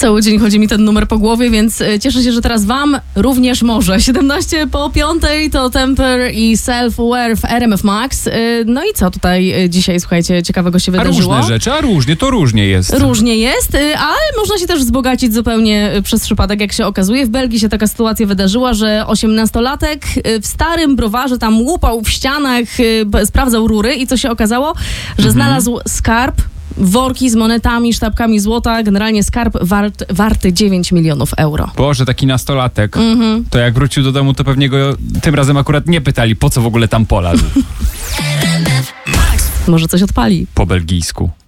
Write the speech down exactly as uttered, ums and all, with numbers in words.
Cały dzień chodzi mi ten numer po głowie, więc cieszę się, że teraz wam również może. siedemnaście po piątej to Temper i Self-Aware w R M F Max. No i co tutaj dzisiaj, słuchajcie, ciekawego się wydarzyło? A różne rzeczy, a różnie, to różnie jest. Różnie jest, ale można się też wzbogacić zupełnie przez przypadek, jak się okazuje. W Belgii się taka sytuacja wydarzyła, że osiemnastolatek w starym browarze tam łupał w ścianach, sprawdzał rury i co się okazało? Że mhm. znalazł skarb, worki z monetami, sztabkami złota, generalnie skarb wart, warty dziewięć milionów euro. Boże, taki nastolatek. Mhm. To jak wrócił do domu, to pewnie go tym razem akurat nie pytali, po co w ogóle tam polazł. Może coś odpali. Po belgijsku.